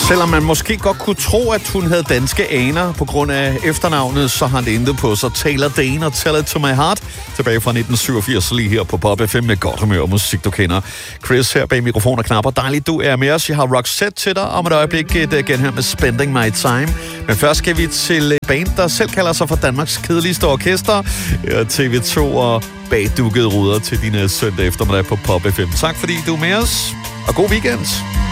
Selvom man måske godt kunne tro, at hun havde danske aner på grund af efternavnet, så har det intet på sig. Taylor Dane og Tell It To My Heart, tilbage fra 1987, lige her på Pop FM med godt humør og musik, du kender. Chris her bag mikrofon og knapper. Dejligt, du er med os. Jeg har Roxette til dig om et øjeblik igen her med Spending My Time. Men først skal vi til band, der selv kalder sig for Danmarks kedeligste orkester. TV2 og bagdukkede ruder til dine søndag eftermiddag på Pop FM. Tak fordi du er med os, og god weekend.